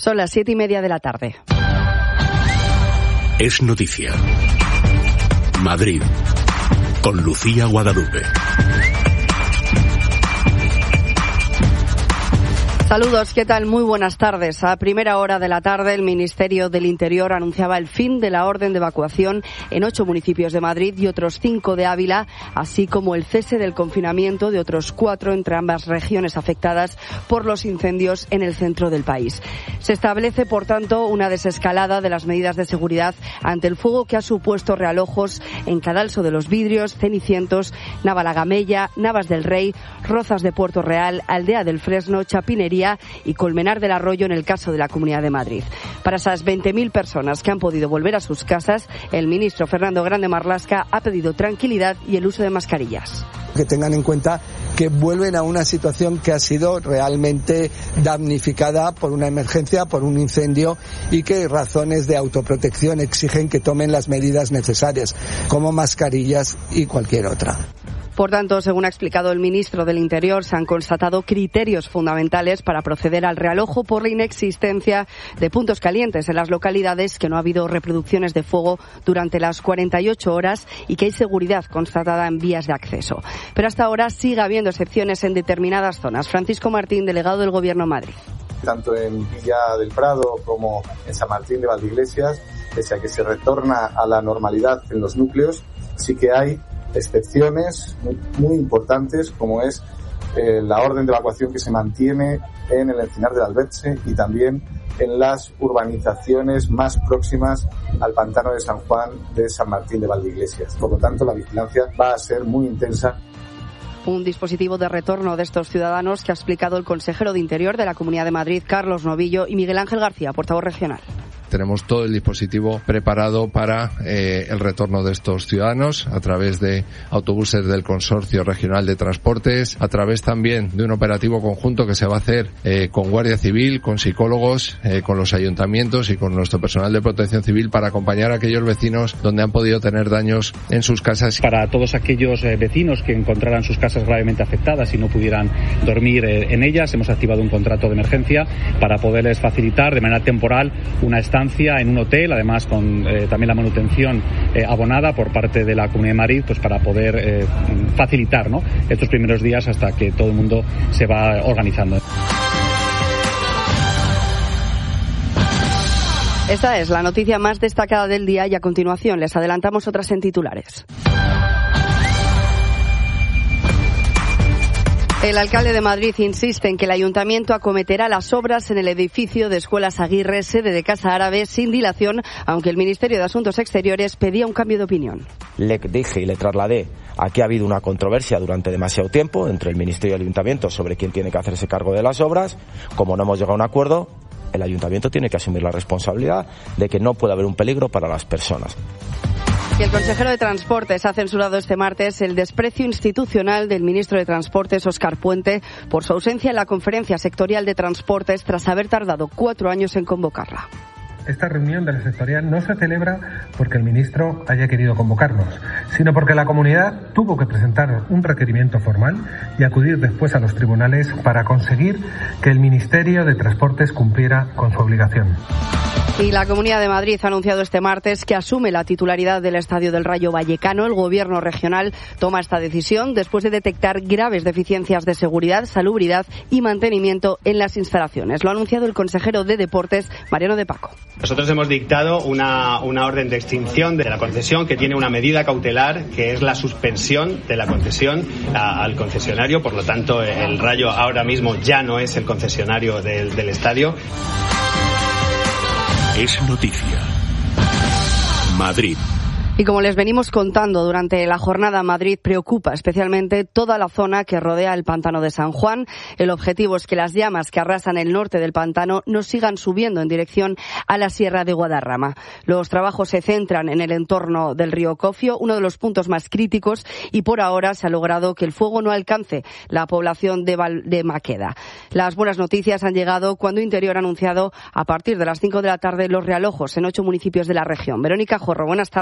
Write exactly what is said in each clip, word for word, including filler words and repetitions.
Son las siete y media de la tarde. Es noticia. Madrid, con Lucía Guadalupe. Saludos, ¿qué tal? Muy buenas tardes. A primera hora de la tarde, el Ministerio del Interior anunciaba el fin de la orden de evacuación en ocho municipios de Madrid y otros cinco de Ávila, así como el cese del confinamiento de otros cuatro entre ambas regiones afectadas por los incendios en el centro del país. Se establece, por tanto, una desescalada de las medidas de seguridad ante el fuego que ha supuesto realojos en Cadalso de los Vidrios, Cenicientos, Navalagamella, Navas del Rey, Rozas de Puerto Real, Aldea del Fresno, Chapinería y Colmenar del Arroyo en el caso de la Comunidad de Madrid. Para esas veinte mil personas que han podido volver a sus casas, el ministro Fernando Grande Marlaska ha pedido tranquilidad y el uso de mascarillas. Que tengan en cuenta que vuelven a una situación que ha sido realmente damnificada por una emergencia, por un incendio, y que razones de autoprotección exigen que tomen las medidas necesarias, como mascarillas y cualquier otra. Por tanto, según ha explicado el ministro del Interior, se han constatado criterios fundamentales para proceder al realojo por la inexistencia de puntos calientes en las localidades, que no ha habido reproducciones de fuego durante las cuarenta y ocho horas y que hay seguridad constatada en vías de acceso. Pero hasta ahora sigue habiendo excepciones en determinadas zonas. Francisco Martín, delegado del Gobierno en Madrid. Tanto en Villa del Prado como en San Martín de Valdeiglesias, pese a que se retorna a la normalidad en los núcleos, sí que hay excepciones muy, muy importantes, como es eh, la orden de evacuación que se mantiene en el Encinar del Alberche y también en las urbanizaciones más próximas al pantano de San Juan de San Martín de Valdeiglesias. Por lo tanto, la vigilancia va a ser muy intensa. Un dispositivo de retorno de estos ciudadanos que ha explicado el consejero de Interior de la Comunidad de Madrid, Carlos Novillo, y Miguel Ángel García, portavoz regional. Tenemos todo el dispositivo preparado para eh, el retorno de estos ciudadanos a través de autobuses del Consorcio Regional de Transportes, a través también de un operativo conjunto que se va a hacer eh, con Guardia Civil, con psicólogos, eh, con los ayuntamientos y con nuestro personal de protección civil para acompañar a aquellos vecinos donde han podido tener daños en sus casas. Para todos aquellos eh, vecinos que encontraran sus casas gravemente afectadas y no pudieran dormir eh, en ellas, hemos activado un contrato de emergencia para poderles facilitar de manera temporal una estancia en un hotel, además con eh, también la manutención eh, abonada por parte de la Comunidad de Madrid, pues para poder eh, facilitar, ¿no?, estos primeros días hasta que todo el mundo se va organizando. Esta es la noticia más destacada del día y a continuación les adelantamos otras en titulares. El alcalde de Madrid insiste en que el ayuntamiento acometerá las obras en el edificio de Escuelas Aguirre, sede de Casa Árabe, sin dilación, aunque el Ministerio de Asuntos Exteriores pedía un cambio de opinión. Le dije y le trasladé a que ha habido una controversia durante demasiado tiempo entre el Ministerio y el ayuntamiento sobre quién tiene que hacerse cargo de las obras. Como no hemos llegado a un acuerdo, el ayuntamiento tiene que asumir la responsabilidad de que no puede haber un peligro para las personas. Y el consejero de Transportes ha censurado este martes el desprecio institucional del ministro de Transportes, Óscar Puente, por su ausencia en la conferencia sectorial de Transportes tras haber tardado cuatro años en convocarla. Esta reunión de la sectorial no se celebra porque el ministro haya querido convocarnos, sino porque la comunidad tuvo que presentar un requerimiento formal y acudir después a los tribunales para conseguir que el Ministerio de Transportes cumpliera con su obligación. Y la Comunidad de Madrid ha anunciado este martes que asume la titularidad del Estadio del Rayo Vallecano. El Gobierno regional toma esta decisión después de detectar graves deficiencias de seguridad, salubridad y mantenimiento en las instalaciones. Lo ha anunciado el consejero de Deportes, Mariano de Paco. Nosotros hemos dictado una, una orden de extinción de la concesión que tiene una medida cautelar, que es la suspensión de la concesión a, al concesionario. Por lo tanto, el Rayo ahora mismo ya no es el concesionario del, del estadio. Es noticia. Madrid. Y como les venimos contando durante la jornada, Madrid preocupa especialmente toda la zona que rodea el pantano de San Juan. El objetivo es que las llamas que arrasan el norte del pantano no sigan subiendo en dirección a la Sierra de Guadarrama. Los trabajos se centran en el entorno del río Cofio, uno de los puntos más críticos, y por ahora se ha logrado que el fuego no alcance la población de, Val- de Maqueda. Las buenas noticias han llegado cuando Interior ha anunciado a partir de las cinco de la tarde los realojos en ocho municipios de la región. Verónica Jorro, buenas tardes.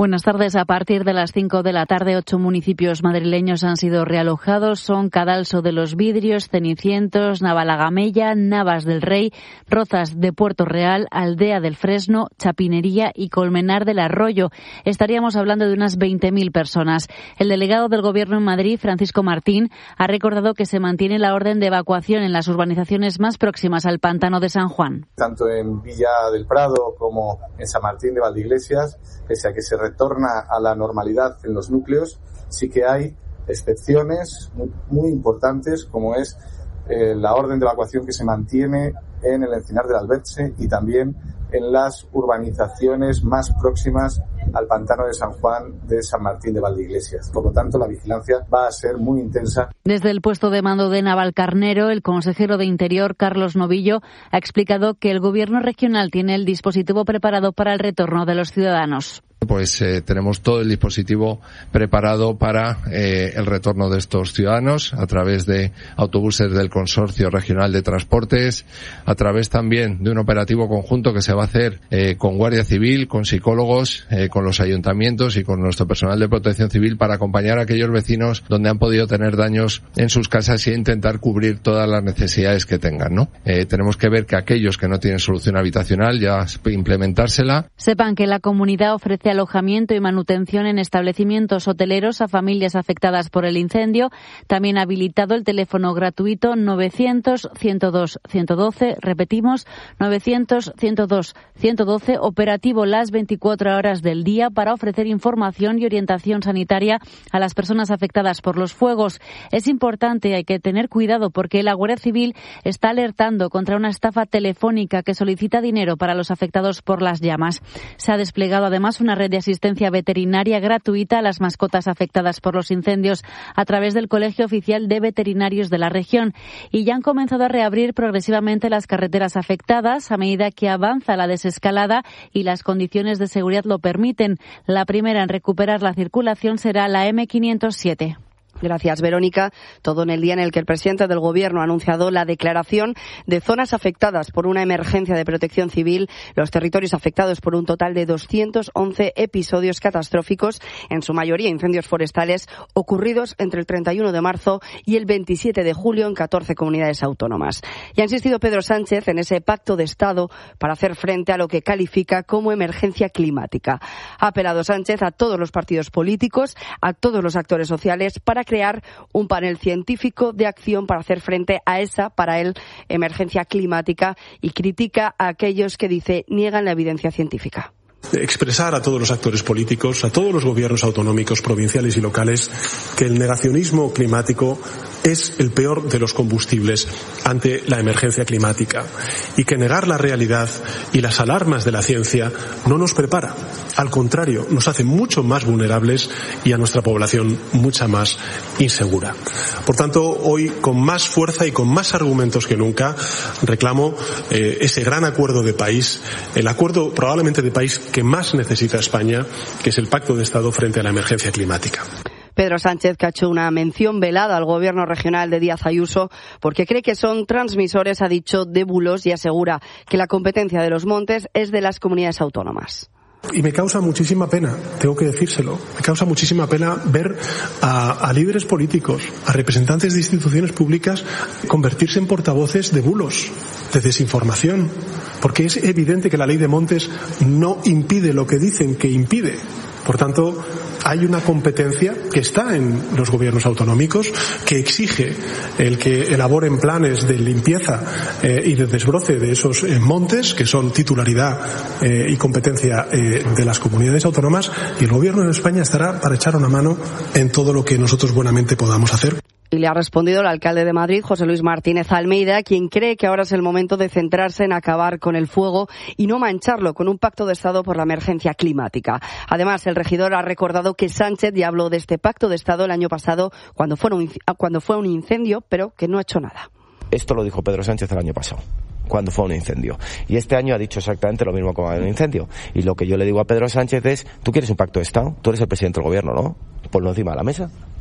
Buenas tardes. A partir de las cinco de la tarde, ocho municipios madrileños han sido realojados. Son Cadalso de los Vidrios, Cenicientos, Navalagamella, Navas del Rey, Rozas de Puerto Real, Aldea del Fresno, Chapinería y Colmenar del Arroyo. Estaríamos hablando de unas veinte mil personas. El delegado del Gobierno en Madrid, Francisco Martín, ha recordado que se mantiene la orden de evacuación en las urbanizaciones más próximas al pantano de San Juan. Tanto en Villa del Prado como en San Martín de Valdeiglesias, pese a que se retorna a la normalidad en los núcleos, sí que hay excepciones muy, muy importantes, como es eh, la orden de evacuación que se mantiene en el Encinar del Alberche y también en las urbanizaciones más próximas al pantano de San Juan de San Martín de Valdeiglesias. Por lo tanto, la vigilancia va a ser muy intensa. Desde el puesto de mando de Navalcarnero, el consejero de Interior, Carlos Novillo, ha explicado que el Gobierno regional tiene el dispositivo preparado para el retorno de los ciudadanos. Pues eh, tenemos todo el dispositivo preparado para eh, el retorno de estos ciudadanos a través de autobuses del Consorcio Regional de Transportes, a través también de un operativo conjunto que se va a hacer eh, con Guardia Civil, con psicólogos, eh, con los ayuntamientos y con nuestro personal de protección civil para acompañar a aquellos vecinos donde han podido tener daños en sus casas y intentar cubrir todas las necesidades que tengan, ¿no? Eh, tenemos que ver que aquellos que no tienen solución habitacional ya implementársela. Sepan que la comunidad ofrece alojamiento y manutención en establecimientos hoteleros a familias afectadas por el incendio. También ha habilitado el teléfono gratuito novecientos, ciento dos, ciento doce, repetimos, novecientos, ciento dos, ciento doce, operativo las veinticuatro horas del día para ofrecer información y orientación sanitaria a las personas afectadas por los fuegos. Es importante, hay que tener cuidado porque la Guardia Civil está alertando contra una estafa telefónica que solicita dinero para los afectados por las llamas. Se ha desplegado además una red de asistencia veterinaria gratuita a las mascotas afectadas por los incendios a través del Colegio Oficial de Veterinarios de la región y ya han comenzado a reabrir progresivamente las carreteras afectadas a medida que avanza la desescalada y las condiciones de seguridad lo permiten. La primera en recuperar la circulación será la eme quinientos siete. Gracias, Verónica. Todo en el día en el que el presidente del Gobierno ha anunciado la declaración de zonas afectadas por una emergencia de protección civil, los territorios afectados por un total de doscientos once episodios catastróficos, en su mayoría incendios forestales, ocurridos entre el treinta y uno de marzo y el veintisiete de julio en catorce comunidades autónomas. Y ha insistido Pedro Sánchez en ese pacto de Estado para hacer frente a lo que califica como emergencia climática. Ha apelado Sánchez a todos los partidos políticos, a todos los actores sociales, para crear un panel científico de acción para hacer frente a esa, para él, emergencia climática y critica a aquellos que, dice, niegan la evidencia científica. Expresar a todos los actores políticos, a todos los gobiernos autonómicos, provinciales y locales, que el negacionismo climático es el peor de los combustibles ante la emergencia climática y que negar la realidad y las alarmas de la ciencia no nos prepara. Al contrario, nos hace mucho más vulnerables y a nuestra población mucha más insegura. Por tanto, hoy, con más fuerza y con más argumentos que nunca, reclamo eh, ese gran acuerdo de país, el acuerdo probablemente de país que más necesita España, que es el Pacto de Estado frente a la emergencia climática. Pedro Sánchez, que ha hecho una mención velada al Gobierno regional de Díaz Ayuso porque cree que son transmisores, ha dicho, de bulos, y asegura que la competencia de los montes es de las comunidades autónomas. Y me causa muchísima pena, tengo que decírselo, me causa muchísima pena ver a, a líderes políticos, a representantes de instituciones públicas convertirse en portavoces de bulos, de desinformación, porque es evidente que la ley de montes no impide lo que dicen que impide. Por tanto, hay una competencia que está en los gobiernos autonómicos que exige el que elaboren planes de limpieza eh, y de desbroce de esos eh, montes, que son titularidad eh, y competencia eh, de las comunidades autónomas, y el gobierno de España estará para echar una mano en todo lo que nosotros buenamente podamos hacer. Y le ha respondido el alcalde de Madrid, José Luis Martínez Almeida, quien cree que ahora es el momento de centrarse en acabar con el fuego y no mancharlo con un pacto de Estado por la emergencia climática. Además, el regidor ha recordado que Sánchez ya habló de este pacto de Estado el año pasado cuando fue un, cuando fue un incendio, pero que no ha hecho nada. Esto lo dijo Pedro Sánchez el año pasado, cuando fue un incendio. Y este año ha dicho exactamente lo mismo como un incendio. Y lo que yo le digo a Pedro Sánchez es, tú quieres un pacto de Estado, tú eres el presidente del gobierno, ¿no? Ponlo encima de la mesa.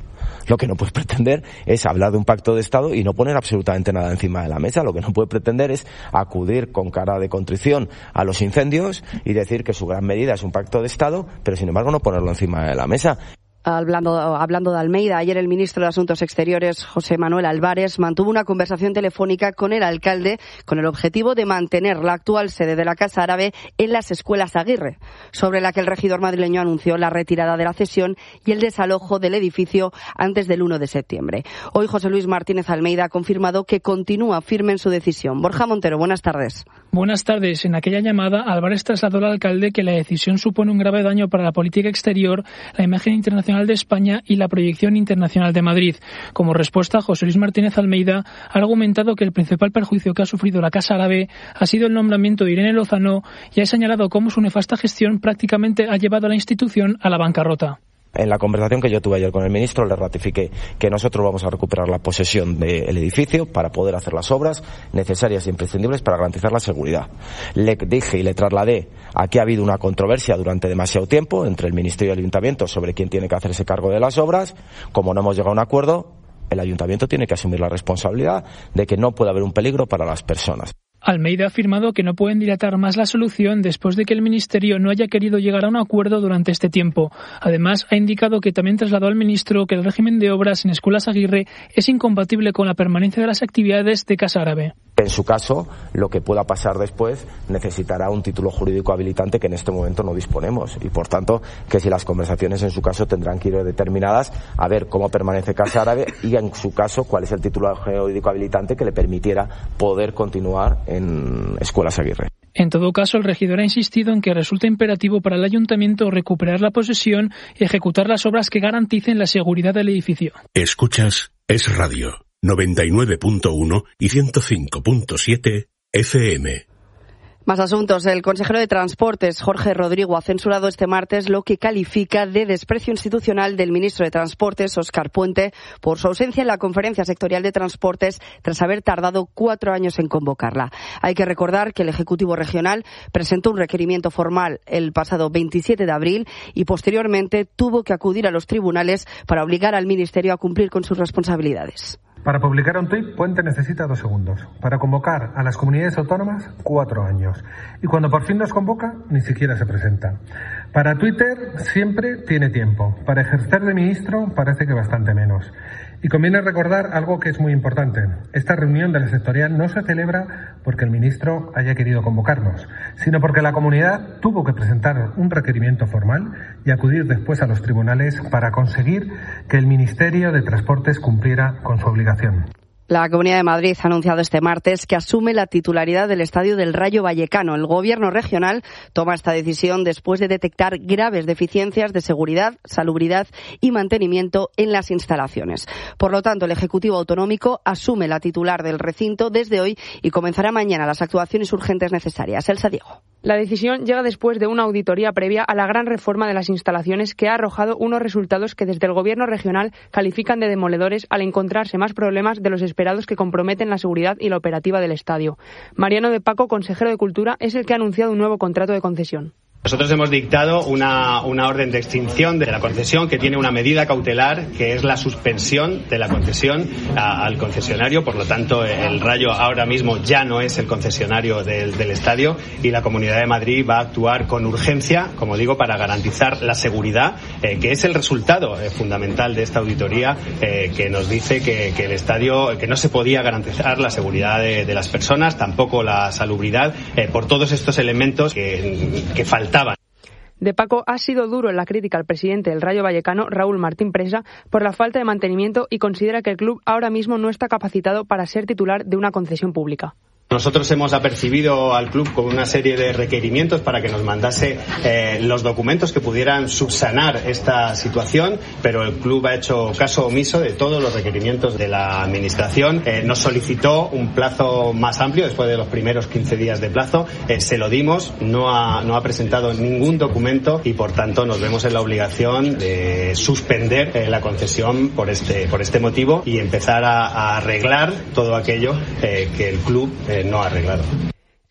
Lo que no puedes pretender es hablar de un pacto de Estado y no poner absolutamente nada encima de la mesa. Lo que no puede pretender es acudir con cara de contrición a los incendios y decir que su gran medida es un pacto de Estado, pero sin embargo no ponerlo encima de la mesa. Hablando, hablando de Almeida, ayer el ministro de Asuntos Exteriores, José Manuel Álvarez, mantuvo una conversación telefónica con el alcalde con el objetivo de mantener la actual sede de la Casa Árabe en las Escuelas Aguirre, sobre la que el regidor madrileño anunció la retirada de la cesión y el desalojo del edificio antes del uno de septiembre. Hoy José Luis Martínez Almeida ha confirmado que continúa firme en su decisión. Borja Montero, buenas tardes. Buenas tardes. En aquella llamada, Álvarez trasladó al alcalde que la decisión supone un grave daño para la política exterior, la imagen internacional de España y la proyección internacional de Madrid. Como respuesta, José Luis Martínez Almeida ha argumentado que el principal perjuicio que ha sufrido la Casa Árabe ha sido el nombramiento de Irene Lozano y ha señalado cómo su nefasta gestión prácticamente ha llevado a la institución a la bancarrota. En la conversación que yo tuve ayer con el ministro le ratifiqué que nosotros vamos a recuperar la posesión del edificio para poder hacer las obras necesarias e imprescindibles para garantizar la seguridad. Le dije y le trasladé a que ha habido una controversia durante demasiado tiempo entre el ministerio y el ayuntamiento sobre quién tiene que hacerse cargo de las obras. Como no hemos llegado a un acuerdo, el ayuntamiento tiene que asumir la responsabilidad de que no puede haber un peligro para las personas. Almeida ha afirmado que no pueden dilatar más la solución después de que el Ministerio no haya querido llegar a un acuerdo durante este tiempo. Además, ha indicado que también trasladó al ministro que el régimen de obras en Escuelas Aguirre es incompatible con la permanencia de las actividades de Casa Árabe. En su caso, lo que pueda pasar después necesitará un título jurídico habilitante que en este momento no disponemos y, por tanto, que si las conversaciones en su caso tendrán que ir determinadas a ver cómo permanece Casa Árabe y, en su caso, cuál es el título jurídico habilitante que le permitiera poder continuar en Escuelas Aguirre. En todo caso, el regidor ha insistido en que resulta imperativo para el ayuntamiento recuperar la posesión y ejecutar las obras que garanticen la seguridad del edificio. Escuchas Es Radio, noventa y nueve punto uno y ciento cinco punto siete F M. Más asuntos. El consejero de Transportes, Jorge Rodrigo, ha censurado este martes lo que califica de desprecio institucional del ministro de Transportes, Óscar Puente, por su ausencia en la Conferencia Sectorial de Transportes tras haber tardado cuatro años en convocarla. Hay que recordar que el Ejecutivo Regional presentó un requerimiento formal el pasado veintisiete de abril y posteriormente tuvo que acudir a los tribunales para obligar al Ministerio a cumplir con sus responsabilidades. Para publicar un tuit, Puente necesita dos segundos. Para convocar a las comunidades autónomas, cuatro años. Y cuando por fin nos convoca, ni siquiera se presenta. Para Twitter siempre tiene tiempo. Para ejercer de ministro parece que bastante menos. Y conviene recordar algo que es muy importante. Esta reunión de la sectorial no se celebra porque el ministro haya querido convocarnos, sino porque la comunidad tuvo que presentar un requerimiento formal y acudir después a los tribunales para conseguir que el Ministerio de Transportes cumpliera con su obligación. La Comunidad de Madrid ha anunciado este martes que asume la titularidad del Estadio del Rayo Vallecano. El Gobierno regional toma esta decisión después de detectar graves deficiencias de seguridad, salubridad y mantenimiento en las instalaciones. Por lo tanto, el Ejecutivo Autonómico asume la titular del recinto desde hoy y comenzará mañana las actuaciones urgentes necesarias. Elsa Diego. La decisión llega después de una auditoría previa a la gran reforma de las instalaciones que ha arrojado unos resultados que desde el Gobierno regional califican de demoledores al encontrarse más problemas de los esperados que comprometen la seguridad y la operativa del estadio. Mariano de Paco, consejero de Cultura, es el que ha anunciado un nuevo contrato de concesión. Nosotros hemos dictado una, una orden de extinción de la concesión que tiene una medida cautelar que es la suspensión de la concesión a, al concesionario. Por lo tanto, el Rayo ahora mismo ya no es el concesionario del, del estadio y la Comunidad de Madrid va a actuar con urgencia, como digo, para garantizar la seguridad, eh, que es el resultado eh, fundamental de esta auditoría eh, que nos dice que, que el estadio, que no se podía garantizar la seguridad de, de las personas, tampoco la salubridad, eh, por todos estos elementos que, que faltan. De Paco ha sido duro en la crítica al presidente del Rayo Vallecano, Raúl Martín Presa, por la falta de mantenimiento y considera que el club ahora mismo no está capacitado para ser titular de una concesión pública. Nosotros hemos apercibido al club con una serie de requerimientos para que nos mandase eh, los documentos que pudieran subsanar esta situación, pero el club ha hecho caso omiso de todos los requerimientos de la administración. Eh, nos solicitó un plazo más amplio después de los primeros quince días de plazo. Eh, se lo dimos, no ha, no ha presentado ningún documento y por tanto nos vemos en la obligación de suspender eh, la concesión por este, por este motivo y empezar a, a arreglar todo aquello eh, que el club eh, no ha arreglado.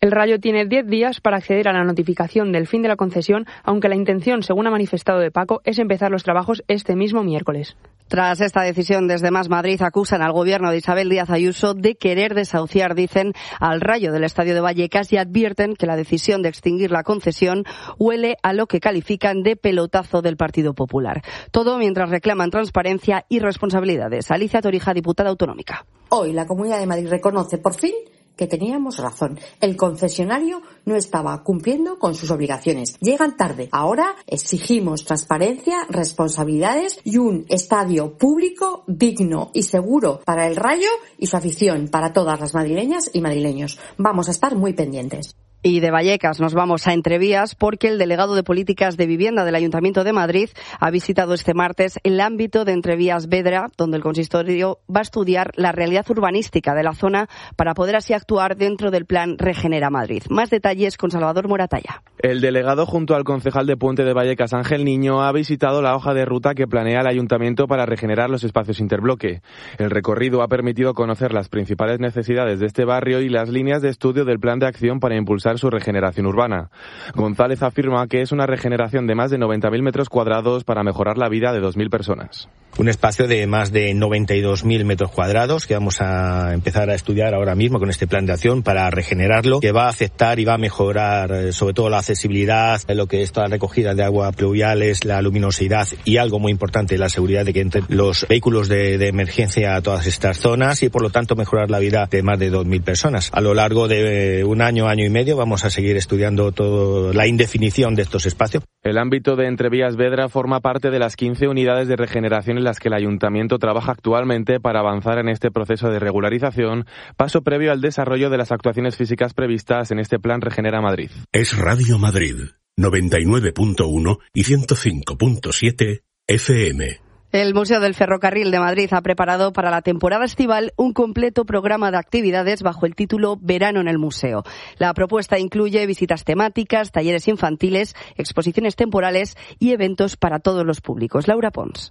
El Rayo tiene diez días para acceder a la notificación del fin de la concesión, aunque la intención, según ha manifestado de Paco, es empezar los trabajos este mismo miércoles. Tras esta decisión, desde Más Madrid acusan al gobierno de Isabel Díaz Ayuso de querer desahuciar, dicen, al Rayo del Estadio de Vallecas y advierten que la decisión de extinguir la concesión huele a lo que califican de pelotazo del Partido Popular. Todo mientras reclaman transparencia y responsabilidades. Alicia Torija, diputada autonómica. Hoy la Comunidad de Madrid reconoce por fin que teníamos razón. El concesionario no estaba cumpliendo con sus obligaciones. Llegan tarde. Ahora exigimos transparencia, responsabilidades y un estadio público, digno y seguro para el Rayo y su afición, para todas las madrileñas y madrileños. Vamos a estar muy pendientes. Y de Vallecas nos vamos a Entrevías porque el delegado de Políticas de Vivienda del Ayuntamiento de Madrid ha visitado este martes el ámbito de Entrevías Vedra, donde el consistorio va a estudiar la realidad urbanística de la zona para poder así actuar dentro del plan Regenera Madrid. Más detalles con Salvador Moratalla. El delegado, junto al concejal de Puente de Vallecas, Ángel Niño, ha visitado la hoja de ruta que planea el Ayuntamiento para regenerar los espacios interbloque. El recorrido ha permitido conocer las principales necesidades de este barrio y las líneas de estudio del plan de acción para impulsar su regeneración urbana. González afirma que es una regeneración de más de noventa mil metros cuadrados para mejorar la vida de dos mil personas. Un espacio de más de noventa y dos mil metros cuadrados que vamos a empezar a estudiar ahora mismo con este plan de acción para regenerarlo, que va a afectar y va a mejorar sobre todo la accesibilidad, lo que es toda la recogida de aguas pluviales, la luminosidad y algo muy importante, la seguridad de que entren los vehículos de, de emergencia a todas estas zonas y por lo tanto mejorar la vida de más de dos mil personas. A lo largo de un año, año y medio vamos a seguir estudiando toda la indefinición de estos espacios. El ámbito de Entrevías Vedra forma parte de las quince unidades de regeneración en las que el Ayuntamiento trabaja actualmente para avanzar en este proceso de regularización, paso previo al desarrollo de las actuaciones físicas previstas en este plan Regenera Madrid. Es Radio Madrid, noventa y nueve punto uno y ciento cinco punto siete F M. El Museo del Ferrocarril de Madrid ha preparado para la temporada estival un completo programa de actividades bajo el título Verano en el Museo. La propuesta incluye visitas temáticas, talleres infantiles, exposiciones temporales y eventos para todos los públicos. Laura Pons.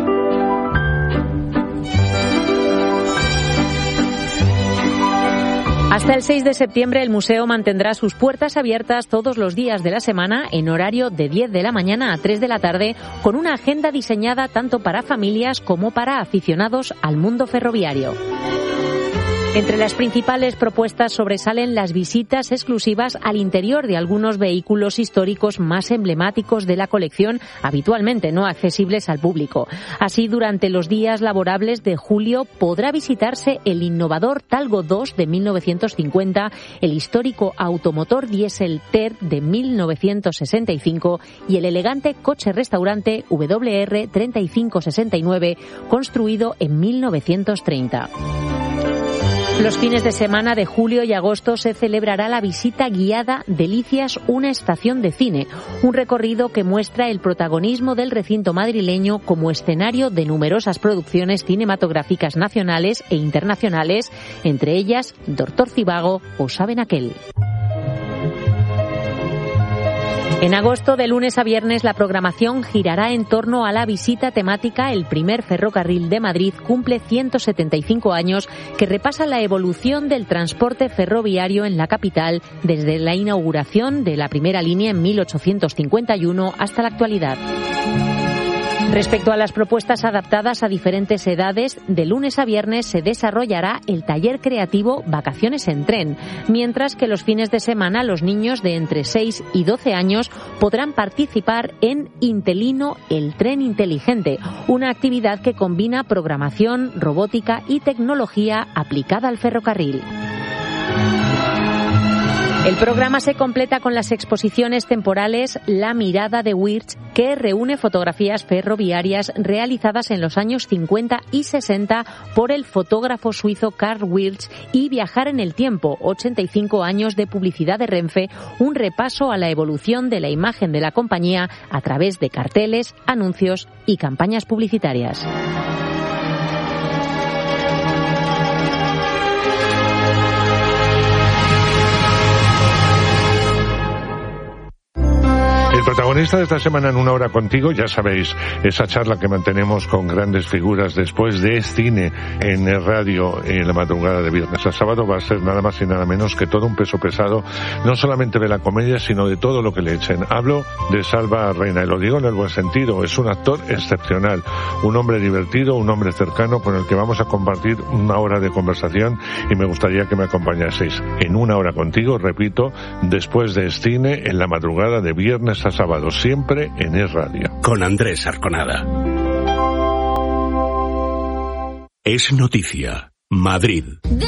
Hasta el seis de septiembre el museo mantendrá sus puertas abiertas todos los días de la semana en horario de diez de la mañana a tres de la tarde, con una agenda diseñada tanto para familias como para aficionados al mundo ferroviario. Entre las principales propuestas sobresalen las visitas exclusivas al interior de algunos vehículos históricos más emblemáticos de la colección, habitualmente no accesibles al público. Así, durante los días laborables de julio podrá visitarse el innovador Talgo dos de mil novecientos cincuenta, el histórico automotor diésel T E R de mil novecientos sesenta y cinco y el elegante coche-restaurante W R treinta y cinco sesenta y nueve, construido en mil novecientos treinta. Los fines de semana de julio y agosto se celebrará la visita guiada Delicias, una estación de cine, un recorrido que muestra el protagonismo del recinto madrileño como escenario de numerosas producciones cinematográficas nacionales e internacionales, entre ellas Doctor Cibago o Saben Aquel. En agosto, de lunes a viernes, la programación girará en torno a la visita temática El primer ferrocarril de Madrid cumple ciento setenta y cinco años, que repasa la evolución del transporte ferroviario en la capital desde la inauguración de la primera línea en mil ochocientos cincuenta y uno hasta la actualidad. Respecto a las propuestas adaptadas a diferentes edades, de lunes a viernes se desarrollará el taller creativo Vacaciones en Tren, mientras que los fines de semana los niños de entre seis y doce años podrán participar en Intelino, el tren inteligente, una actividad que combina programación, robótica y tecnología aplicada al ferrocarril. El programa se completa con las exposiciones temporales La mirada de Wirth, que reúne fotografías ferroviarias realizadas en los años cincuenta y sesenta por el fotógrafo suizo Karl Wirth, y Viajar en el tiempo, ochenta y cinco años de publicidad de Renfe, un repaso a la evolución de la imagen de la compañía a través de carteles, anuncios y campañas publicitarias. El protagonista de esta semana en Una Hora Contigo, ya sabéis, esa charla que mantenemos con grandes figuras después de cine en el radio en la madrugada de viernes a sábado, va a ser nada más y nada menos que todo un peso pesado, no solamente de la comedia, sino de todo lo que le echen. Hablo de Salva Reina, y lo digo en el buen sentido, es un actor excepcional, un hombre divertido, un hombre cercano con el que vamos a compartir una hora de conversación y me gustaría que me acompañaseis en Una Hora Contigo, repito, después de cine en la madrugada de viernes a sábado, siempre en Es Radio. Con Andrés Arconada. Es noticia. Madrid.